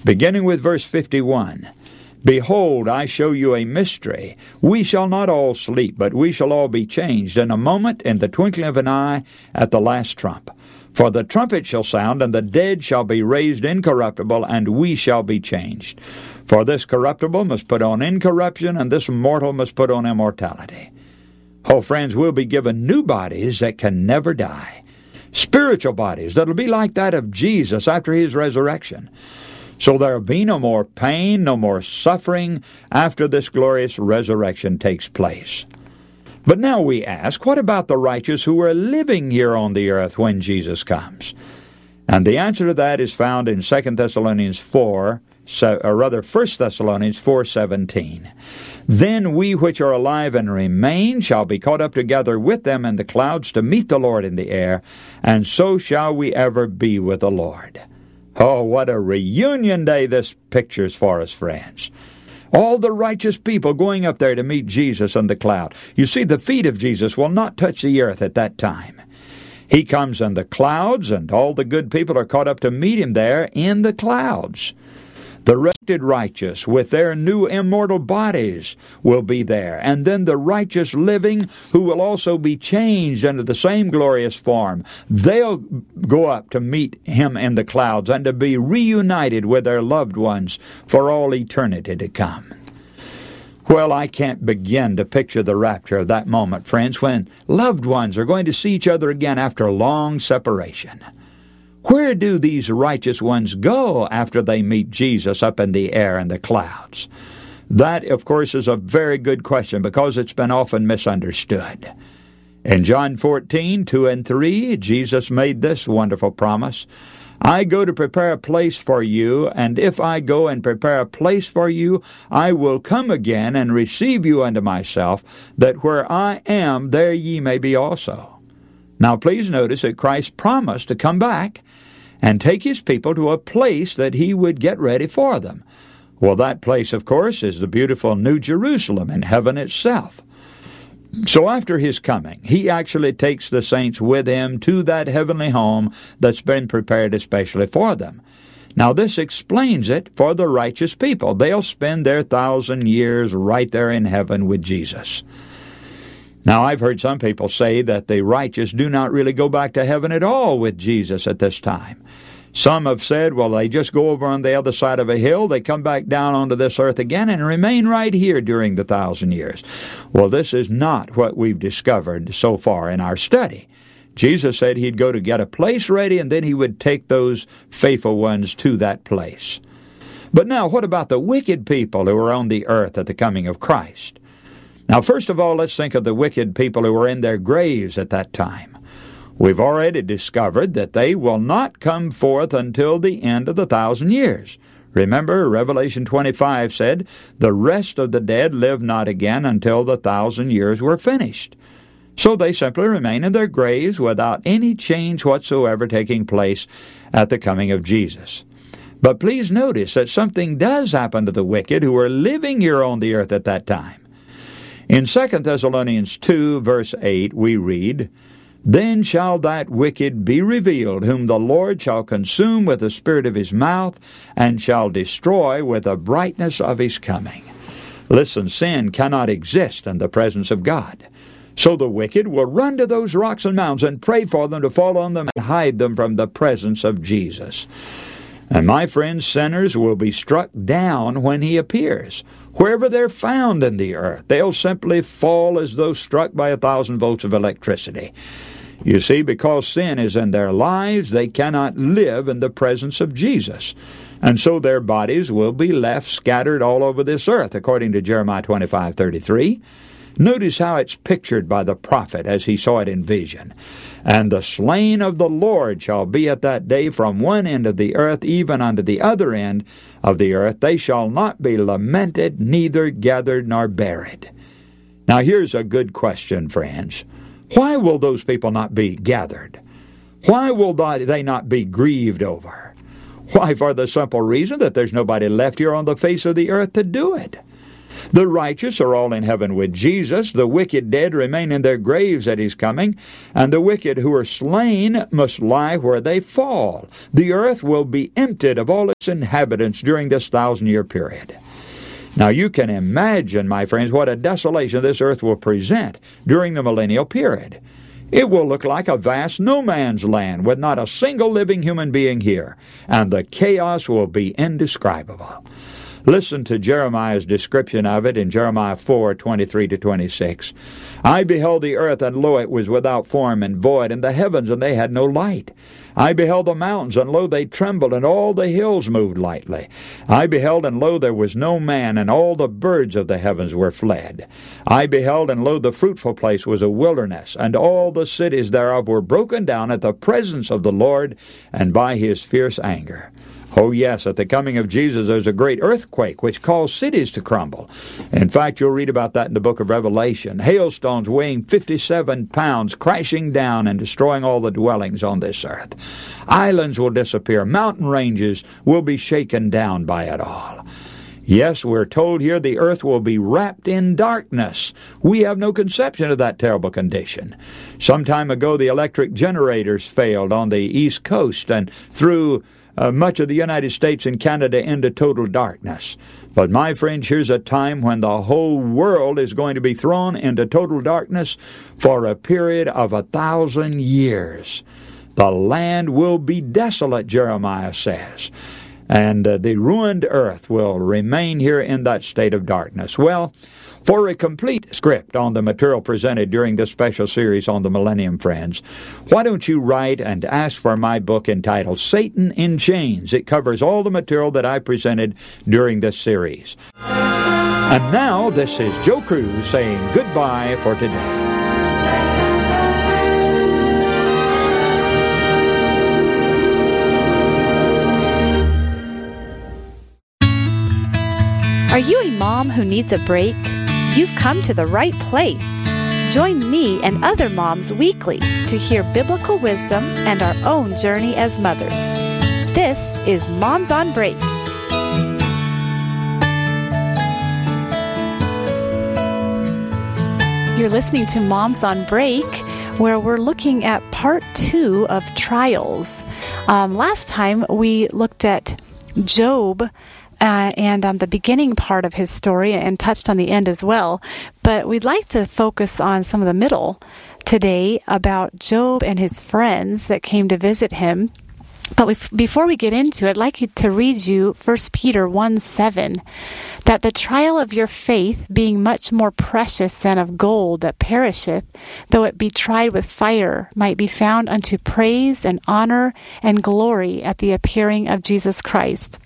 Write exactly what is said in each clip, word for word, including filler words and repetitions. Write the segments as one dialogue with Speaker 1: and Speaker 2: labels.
Speaker 1: beginning with verse fifty-one. Behold, I show you a mystery. We shall not all sleep, but we shall all be changed in a moment, in the twinkling of an eye, at the last trump. For the trumpet shall sound, and the dead shall be raised incorruptible, and we shall be changed. For this corruptible must put on incorruption, and this mortal must put on immortality. Oh, friends, we'll be given new bodies that can never die. Spiritual bodies that'll be like that of Jesus after his resurrection. So there'll be no more pain, no more suffering after this glorious resurrection takes place. But now we ask, what about the righteous who are living here on the earth when Jesus comes? And the answer to that is found in Second Thessalonians four, or rather First Thessalonians four seventeen. Then we which are alive and remain shall be caught up together with them in the clouds to meet the Lord in the air, and so shall we ever be with the Lord. Oh, what a reunion day this pictures for us, friends. All the righteous people going up there to meet Jesus on the cloud. You see, the feet of Jesus will not touch the earth at that time. He comes in the clouds, and all the good people are caught up to meet him there in the clouds. The resurrected righteous with their new immortal bodies will be there. And then the righteous living who will also be changed into the same glorious form. They'll go up to meet him in the clouds and to be reunited with their loved ones for all eternity to come. Well, I can't begin to picture the rapture of that moment, friends, when loved ones are going to see each other again after a long separation. Where do these righteous ones go after they meet Jesus up in the air in the clouds? That, of course, is a very good question because it's been often misunderstood. In John fourteen, two and three, Jesus made this wonderful promise. I go to prepare a place for you, and if I go and prepare a place for you, I will come again and receive you unto myself, that where I am, there ye may be also. Now please notice that Christ promised to come back and take his people to a place that he would get ready for them. Well, that place, of course, is the beautiful New Jerusalem in heaven itself. So after his coming, he actually takes the saints with him to that heavenly home that's been prepared especially for them. Now this explains it for the righteous people. They'll spend their thousand years right there in heaven with Jesus. Now, I've heard some people say that the righteous do not really go back to heaven at all with Jesus at this time. Some have said, well, they just go over on the other side of a hill, they come back down onto this earth again and remain right here during the thousand years. Well, this is not what we've discovered so far in our study. Jesus said he'd go to get a place ready, and then he would take those faithful ones to that place. But now, what about the wicked people who are on the earth at the coming of Christ? Now, first of all, let's think of the wicked people who were in their graves at that time. We've already discovered that they will not come forth until the end of the thousand years. Remember, Revelation twenty-five said, the rest of the dead live not again until the thousand years were finished. So they simply remain in their graves without any change whatsoever taking place at the coming of Jesus. But please notice that something does happen to the wicked who are living here on the earth at that time. In Second Thessalonians two, verse eight, we read, Then shall that wicked be revealed, whom the Lord shall consume with the spirit of his mouth, and shall destroy with the brightness of his coming. Listen, sin cannot exist in the presence of God. So the wicked will run to those rocks and mountains and pray for them to fall on them and hide them from the presence of Jesus. And my friends, sinners will be struck down when he appears. Wherever they're found in the earth, they'll simply fall as though struck by a thousand volts of electricity. You see, because sin is in their lives, they cannot live in the presence of Jesus. And so their bodies will be left scattered all over this earth, according to Jeremiah twenty-five thirty-three. Notice how it's pictured by the prophet as he saw it in vision. And the slain of the Lord shall be at that day from one end of the earth even unto the other end of the earth. They shall not be lamented, neither gathered nor buried. Now here's a good question, friends. Why will those people not be gathered? Why will they not be grieved over? Why, for the simple reason that there's nobody left here on the face of the earth to do it. The righteous are all in heaven with Jesus. The wicked dead remain in their graves at his coming, and the wicked who are slain must lie where they fall. The earth will be emptied of all its inhabitants during this thousand-year period. Now you can imagine, my friends, what a desolation this earth will present during the millennial period. It will look like a vast no-man's land with not a single living human being here, and the chaos will be indescribable. Listen to Jeremiah's description of it in Jeremiah four, twenty-three to twenty-six. I beheld the earth, and lo, it was without form and void, and the heavens, and they had no light. I beheld the mountains, and lo, they trembled, and all the hills moved lightly. I beheld, and lo, there was no man, and all the birds of the heavens were fled. I beheld, and lo, the fruitful place was a wilderness, and all the cities thereof were broken down at the presence of the Lord, and by his fierce anger. Oh yes, at the coming of Jesus there's a great earthquake which caused cities to crumble. In fact, you'll read about that in the book of Revelation. Hailstones weighing fifty-seven pounds crashing down and destroying all the dwellings on this earth. Islands will disappear. Mountain ranges will be shaken down by it all. Yes, we're told here the earth will be wrapped in darkness. We have no conception of that terrible condition. Some time ago the electric generators failed on the East Coast and through Uh, much of the United States and Canada into total darkness. But my friends, here's a time when the whole world is going to be thrown into total darkness for a period of a thousand years. The land will be desolate, Jeremiah says, and uh, the ruined earth will remain here in that state of darkness. Well, for a complete script on the material presented during this special series on the Millennium, friends, why don't you write and ask for my book entitled Satan in Chains? It covers all the material that I presented during this series. And now, this is Joe Cruz saying goodbye for today.
Speaker 2: Are you a mom who needs a break? You've come to the right place. Join me and other moms weekly to hear biblical wisdom and our own journey as mothers. This is Moms on Break. You're listening to Moms on Break, where we're looking at part two of Trials. Um, last time we looked at Job Uh, and um, the beginning part of his story and touched on the end as well. But we'd like to focus on some of the middle today about Job and his friends that came to visit him. But we, before we get into it, I'd like you to read you First Peter one seven, that the trial of your faith, being much more precious than of gold that perisheth, though it be tried with fire, might be found unto praise and honor and glory at the appearing of Jesus Christ.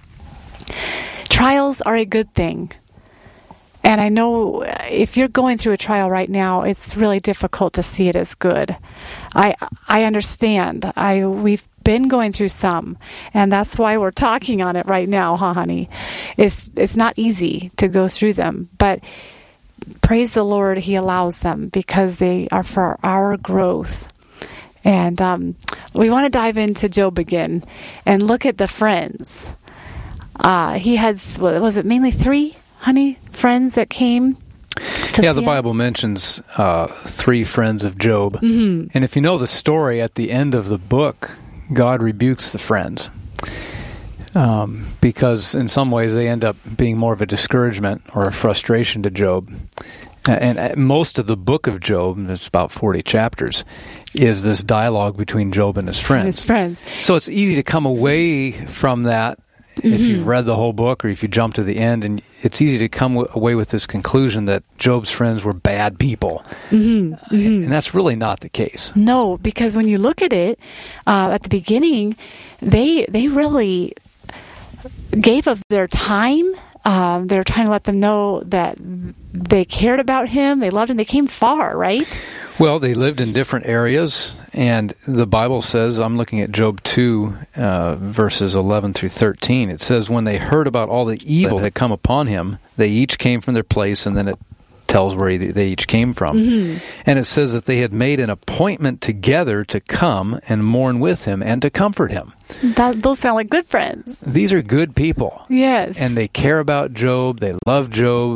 Speaker 2: Trials are a good thing. And I know if you're going through a trial right now, it's really difficult to see it as good. I I understand. I we've been going through some, and that's why we're talking on it right now, huh, honey? It's it's not easy to go through them, but praise the Lord, He allows them because they are for our growth. And um, we want to dive into Job again and look at the friends. Uh, he had, was it mainly three, honey, friends that came to
Speaker 3: Yeah,
Speaker 2: see
Speaker 3: the
Speaker 2: him?
Speaker 3: Bible mentions uh, three friends of Job.
Speaker 2: Mm-hmm.
Speaker 3: And if you know the story, at the end of the book, God rebukes the friends. Um, because in some ways they end up being more of a discouragement or a frustration to Job. And most of the book of Job, it's about forty chapters, is this dialogue between Job and his friends.
Speaker 2: His friends.
Speaker 3: So it's easy to come away from that
Speaker 2: Mm-hmm.
Speaker 3: if you've read the whole book or if you jump to the end, and it's easy to come w- away with this conclusion that Job's friends were bad people.
Speaker 2: Mm-hmm. Mm-hmm.
Speaker 3: And that's really not the case.
Speaker 2: No, because when you look at it, uh, at the beginning, they they really gave of their time. Um, they were trying to let them know that they cared about him, they loved him, they came far, right?
Speaker 3: Well, they lived in different areas, and the Bible says, I'm looking at Job two, uh, verses eleven through thirteen, it says, when they heard about all the evil that had come upon him, they each came from their place, and then it tells where they each came from. Mm-hmm. And it says that they had made an appointment together to come and mourn with him and to comfort him.
Speaker 2: That, those sound like good friends.
Speaker 3: These are good people.
Speaker 2: Yes.
Speaker 3: And they care about Job, they love Job,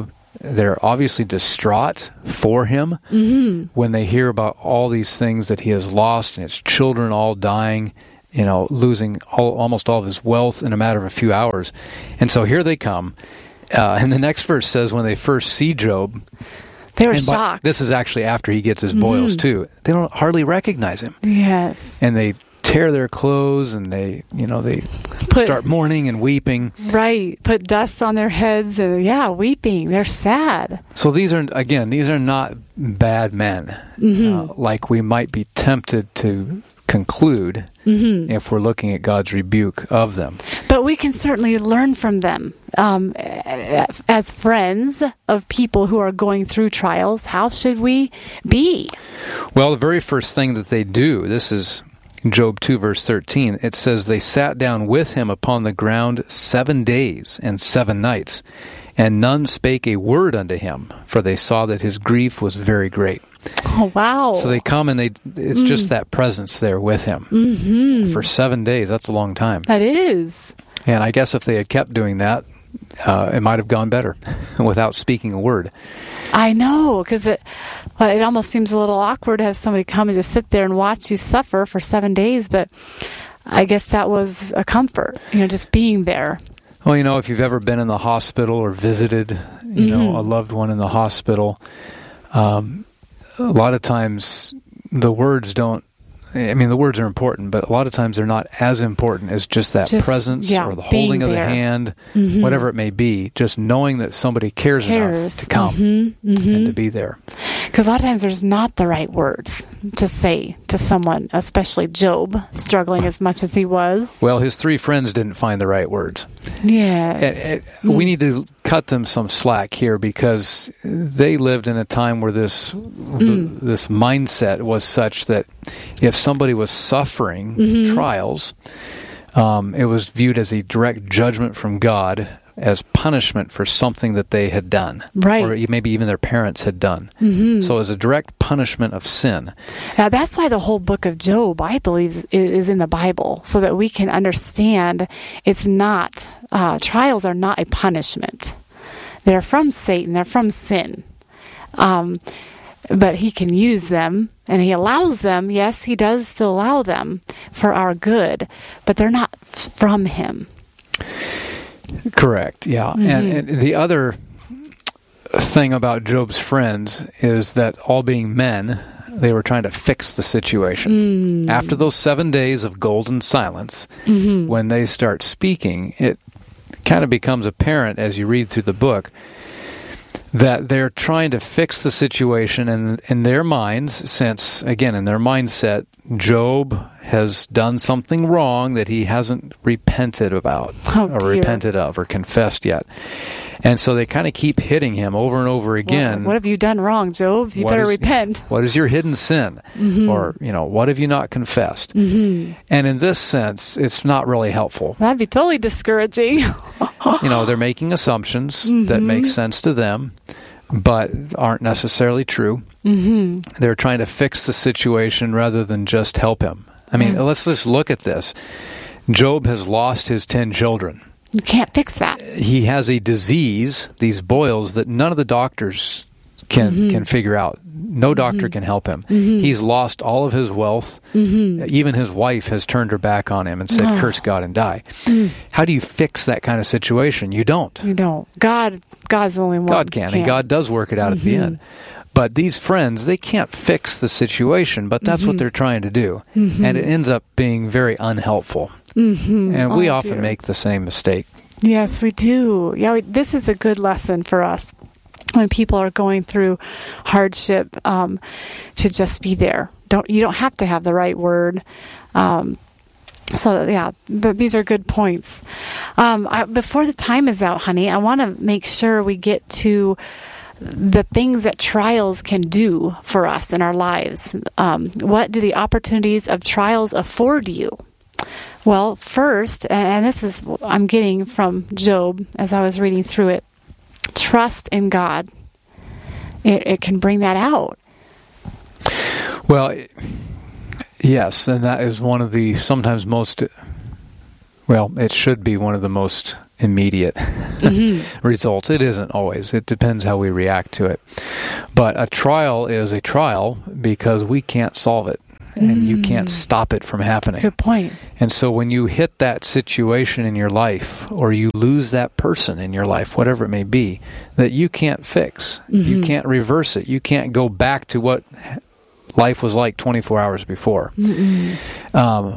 Speaker 3: They're obviously distraught for him mm-hmm. when they hear about all these things that he has lost and his children all dying, you know, losing all, almost all of his wealth in a matter of a few hours. And so here they come. Uh, and the next verse says when they first see Job,
Speaker 2: they were
Speaker 3: and by,
Speaker 2: shocked.
Speaker 3: This is actually after he gets his boils, mm-hmm. too. They don't hardly recognize him.
Speaker 2: Yes.
Speaker 3: And they tear their clothes and they, you know, they Put, start mourning and weeping.
Speaker 2: Right. Put dust on their heads and, yeah, weeping. They're sad.
Speaker 3: So these are, again, these are not bad men, mm-hmm. uh, like we might be tempted to conclude mm-hmm. if we're looking at God's rebuke of them.
Speaker 2: But we can certainly learn from them. Um, as friends of people who are going through trials, how should we be?
Speaker 3: Well, the very first thing that they do, this is Job two, verse thirteen, it says, they sat down with him upon the ground seven days and seven nights, and none spake a word unto him, for they saw that his grief was very great.
Speaker 2: Oh, wow.
Speaker 3: So they come and they it's mm. just that presence there with him. Mm-hmm. For seven days, that's a long time.
Speaker 2: That is.
Speaker 3: And I guess if they had kept doing that, uh, it might have gone better without speaking a word.
Speaker 2: I know, because it, well, it almost seems a little awkward to have somebody come and just sit there and watch you suffer for seven days, but I guess that was a comfort, you know, just being there.
Speaker 3: Well, you know, if you've ever been in the hospital or visited, you mm-hmm. know, a loved one in the hospital, um, a lot of times the words don't, I mean, the words are important, but a lot of times they're not as important as just that just, presence yeah, or the holding of the hand, mm-hmm. whatever it may be, just knowing that somebody cares, cares. enough to come mm-hmm. Mm-hmm. and to be there.
Speaker 2: Because a lot of times there's not the right words to say to someone, especially Job, struggling as much as he was.
Speaker 3: Well, his three friends didn't find the right words.
Speaker 2: Yes.
Speaker 3: And, and mm. We need to cut them some slack here because they lived in a time where this mm. this mindset was such that if somebody was suffering mm-hmm. trials, um, it was viewed as a direct judgment from God as punishment for something that they had done.
Speaker 2: Right.
Speaker 3: Or maybe even their parents had done. Mm-hmm. So it was a direct punishment of sin.
Speaker 2: Now, that's why the whole book of Job, I believe, is in the Bible, so that we can understand it's not, uh, trials are not a punishment. They're from Satan. They're from sin. Um, but he can use them, and he allows them. Yes, he does still allow them for our good, but they're not from him.
Speaker 3: Correct, yeah. Mm-hmm. And, and the other thing about Job's friends is that all being men, they were trying to fix the situation. Mm. After those seven days of golden silence, mm-hmm. when they start speaking, it kind of becomes apparent as you read through the book that they're trying to fix the situation in, in their minds, since, again, in their mindset, Job has done something wrong that he hasn't repented about,
Speaker 2: oh,
Speaker 3: or dear. repented of, or confessed yet. And so they kind of keep hitting him over and over again.
Speaker 2: What, what have you done wrong, Job? You better
Speaker 3: is,
Speaker 2: repent.
Speaker 3: What is your hidden sin? Mm-hmm. Or, you know, what have you not confessed? Mm-hmm. And in this sense, it's not really helpful.
Speaker 2: That'd be totally discouraging.
Speaker 3: You know, they're making assumptions mm-hmm. that make sense to them, but aren't necessarily true. Mm-hmm. They're trying to fix the situation rather than just help him. I mean, mm. let's just look at this. Job has lost his ten children.
Speaker 2: You can't fix that.
Speaker 3: He has a disease, these boils, that none of the doctors can mm-hmm. can figure out. No doctor mm-hmm. can help him. Mm-hmm. He's lost all of his wealth. Mm-hmm. Even his wife has turned her back on him and said, oh. curse God and die. Mm. How do you fix that kind of situation? You don't.
Speaker 2: You don't. God, God's the only one.
Speaker 3: God can, can. And God does work it out mm-hmm. at the end. But these friends, they can't fix the situation, but that's mm-hmm. what they're trying to do. Mm-hmm. And it ends up being very unhelpful. Mm-hmm. And we oh, often dear. make the same mistake.
Speaker 2: Yes, we do. Yeah, we, this is a good lesson for us when people are going through hardship, um, to just be there. Don't you don't have to have the right word. Um, so yeah, but these are good points. Um, I, before the time is out, honey, I want to make sure we get to the things that trials can do for us in our lives. Um, what do the opportunities of trials afford you? Well, first, and this is I'm getting from Job as I was reading through it, trust in God. It, it can bring that out.
Speaker 3: Well, yes, and that is one of the sometimes most, well, it should be one of the most immediate
Speaker 2: Mm-hmm.
Speaker 3: results. It isn't always. It depends how we react to it. But a trial is a trial because we can't solve it, and
Speaker 2: Mm.
Speaker 3: you can't stop it from happening.
Speaker 2: Good point.
Speaker 3: And so when you hit that situation in your life, or you lose that person in your life, whatever it may be, that you can't fix, you
Speaker 2: Mhm.
Speaker 3: can't reverse it, you can't go back to what life was like twenty-four hours before.
Speaker 2: Mm-mm.
Speaker 3: Um,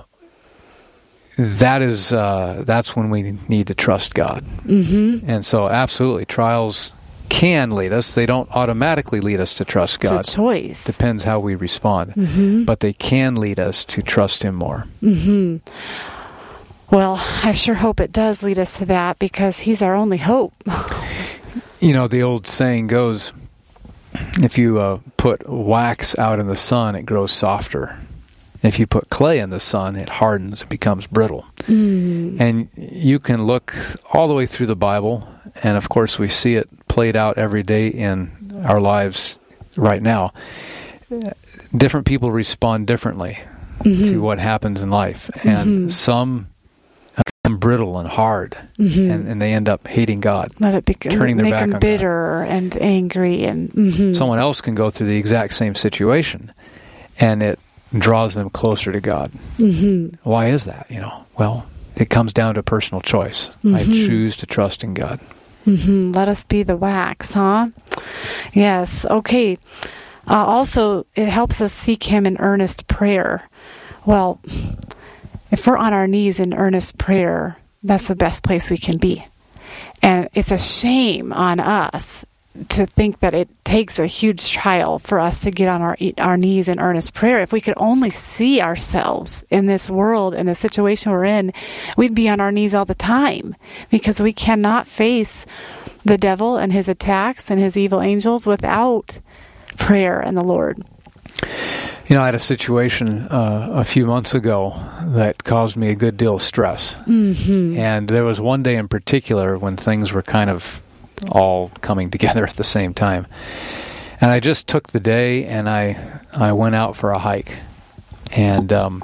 Speaker 3: that is, uh, that's when we need to trust God.
Speaker 2: Mm-hmm.
Speaker 3: And so absolutely, trials can lead us. They don't automatically lead us to trust God.
Speaker 2: It's a choice.
Speaker 3: Depends how we respond.
Speaker 2: Mm-hmm.
Speaker 3: But they can lead us to trust Him more.
Speaker 2: Mm-hmm. Well, I sure hope it does lead us to that, because He's our only hope.
Speaker 3: You know, the old saying goes, if you uh, put wax out in the sun, it grows softer. If you put clay in the sun, it hardens, it becomes brittle.
Speaker 2: Mm.
Speaker 3: And you can look all the way through the Bible, and of course we see it played out every day in our lives right now. Different people respond differently
Speaker 2: Mm-hmm.
Speaker 3: to what happens in life. And
Speaker 2: Mhm.
Speaker 3: some become brittle and hard,
Speaker 2: Mm-hmm.
Speaker 3: and, and they end up hating God.
Speaker 2: Let it become,
Speaker 3: turning their
Speaker 2: make
Speaker 3: back
Speaker 2: them
Speaker 3: on
Speaker 2: bitter and angry. and mm-hmm.
Speaker 3: Someone else can go through the exact same situation, and it draws them closer to God.
Speaker 2: Mm-hmm.
Speaker 3: Why is that? You know, well, it comes down to personal choice. I
Speaker 2: Mhm.
Speaker 3: choose to trust in God.
Speaker 2: Mm-hmm. Let us be the wax, huh? Yes. Okay. Uh, also, it helps us seek Him in earnest prayer. Well, if we're on our knees in earnest prayer, that's the best place we can be. And it's a shame on us to think that it takes a huge trial for us to get on our our knees in earnest prayer. If we could only see ourselves in this world, in the situation we're in, we'd be on our knees all the time, because we cannot face the devil and his attacks and his evil angels without prayer and the Lord.
Speaker 3: You know, I had a situation uh, a few months ago that caused me a good deal of stress.
Speaker 2: Mm-hmm.
Speaker 3: And there was one day in particular when things were kind of all coming together at the same time. And I just took the day and I I went out for a hike. And um,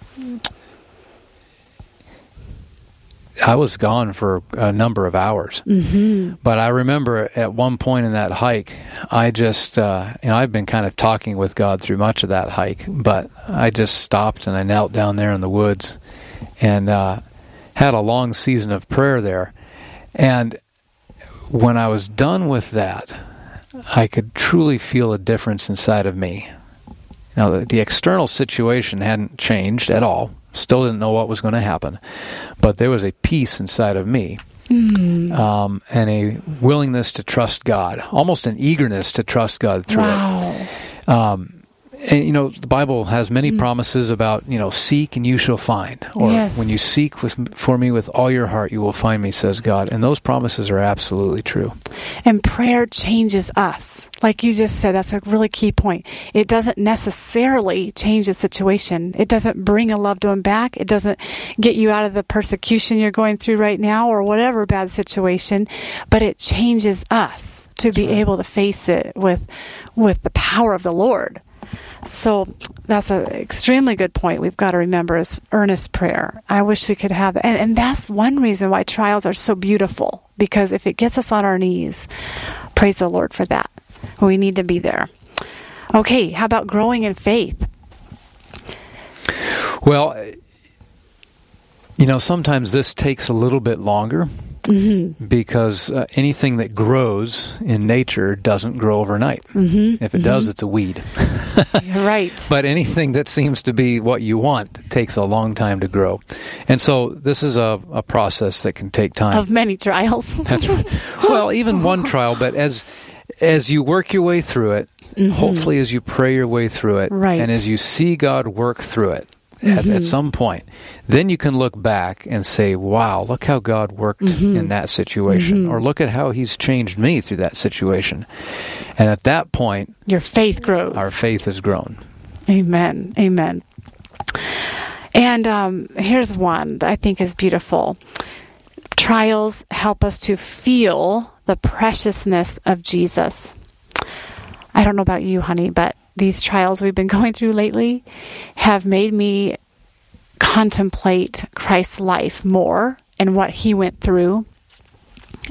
Speaker 3: I was gone for a number of hours.
Speaker 2: Mm-hmm.
Speaker 3: But I remember at one point in that hike, I just, uh, you know, I've been kind of talking with God through much of that hike, but I just stopped and I knelt down there in the woods and uh, had a long season of prayer there. And when I was done with that, I could truly feel a difference inside of me. Now, the, the external situation hadn't changed at all. Still didn't know what was going to happen. But there was a peace inside of me,
Speaker 2: Mm.
Speaker 3: um, and a willingness to trust God, almost an eagerness to trust God through
Speaker 2: Wow.
Speaker 3: it. Um, and, you know, the Bible has many mm. promises about, you know, seek and you shall find. Or
Speaker 2: yes.
Speaker 3: when you seek with, for me with all your heart, you will find me, says God. And those promises are absolutely true.
Speaker 2: And prayer changes us. Like you just said, that's a really key point. It doesn't necessarily change the situation. It doesn't bring a loved one back. It doesn't get you out of the persecution you're going through right now or whatever bad situation, but it changes us to
Speaker 3: That's
Speaker 2: be
Speaker 3: right.
Speaker 2: able to face it with with the power of the Lord. So that's an extremely good point we've got to remember is earnest prayer. I wish we could have that. And, and that's one reason why trials are so beautiful, because if it gets us on our knees, praise the Lord for that. We need to be there. Okay, how about growing in faith?
Speaker 3: Well, you know, sometimes this takes a little bit longer. Mm-hmm. Because uh, anything that grows in nature doesn't grow overnight.
Speaker 2: Mm-hmm.
Speaker 3: If it
Speaker 2: mm-hmm.
Speaker 3: does, it's a weed.
Speaker 2: You're right.
Speaker 3: But anything that seems to be what you want takes a long time to grow. And so this is a, a process that can take time.
Speaker 2: Of many trials.
Speaker 3: That's right. Well, even one trial, but as as you work your way through it, mm-hmm. hopefully as you pray your way through it,
Speaker 2: right.
Speaker 3: and as you see God work through it,
Speaker 2: Mm-hmm.
Speaker 3: At, at some point, then you can look back and say, wow, look how God worked
Speaker 2: mm-hmm.
Speaker 3: in that situation,
Speaker 2: mm-hmm.
Speaker 3: or look at how He's changed me through that situation. And at that point,
Speaker 2: your faith grows.
Speaker 3: Our faith has grown.
Speaker 2: Amen. Amen. And um, here's one that I think is beautiful. Trials help us to feel the preciousness of Jesus. I don't know about you, honey, but these trials we've been going through lately have made me contemplate Christ's life more and what He went through.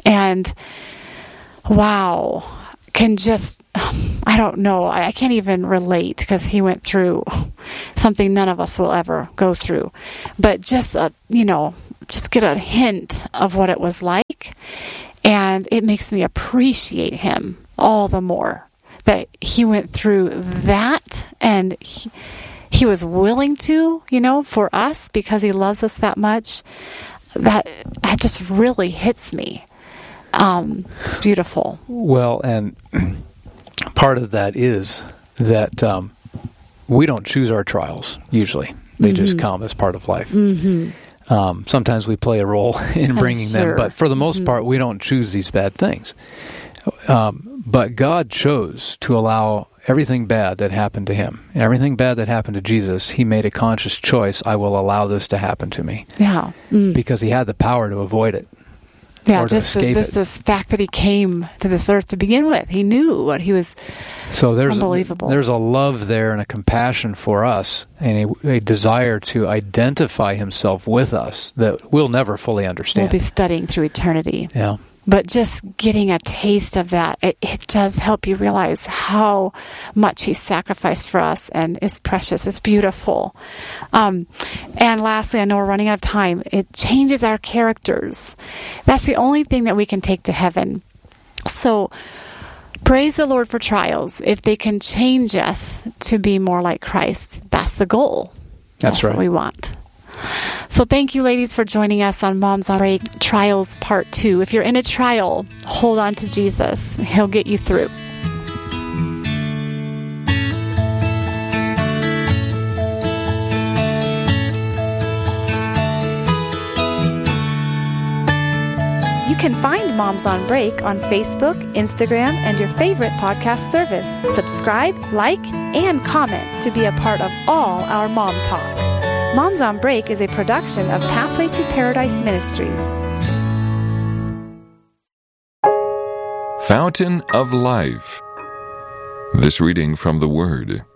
Speaker 2: And wow, can just, I don't know, I can't even relate because he went through something none of us will ever go through. But just, a, you know, just get a hint of what it was like. And it makes me appreciate him all the more that he went through that, and he, he was willing to, you know, for us because he loves us that much. That, that just really hits me. Um, it's beautiful.
Speaker 3: Well, and part of that is that um, we don't choose our trials, usually. They mm-hmm. just come as part of life.
Speaker 2: Mm-hmm.
Speaker 3: Um, sometimes we play a role in bringing
Speaker 2: sure.
Speaker 3: them, but for the most mm-hmm. part, we don't choose these bad things. Um, but God chose to allow everything bad that happened to him, everything bad that happened to Jesus. He made a conscious choice. I will allow this to happen to me.
Speaker 2: Yeah, mm.
Speaker 3: because he had the power to avoid it.
Speaker 2: Yeah, just the, this, this fact that he came to this earth to begin with. He knew what he was.
Speaker 3: So there's
Speaker 2: unbelievable.
Speaker 3: A, there's a love there and a compassion for us, and a, a desire to identify himself with us that we'll never fully understand.
Speaker 2: We'll be studying through eternity.
Speaker 3: Yeah.
Speaker 2: But just getting a taste of that, it, it does help you realize how much he sacrificed for us, and it's precious. It's beautiful. Um, and lastly, I know we're running out of time. It changes our characters. That's the only thing that we can take to heaven. So praise the Lord for trials. If they can change us to be more like Christ, that's the goal.
Speaker 3: That's,
Speaker 2: that's
Speaker 3: right.
Speaker 2: what we want. So thank you, ladies, for joining us on Moms on Break Trials Part two. If you're in a trial, hold on to Jesus. He'll get you through. You can find Moms on Break on Facebook, Instagram, and your favorite podcast service. Subscribe, like, and comment to be a part of all our Mom Talk. Moms on Break is a production of Pathway to Paradise Ministries.
Speaker 4: Fountain of Life. This reading from the Word.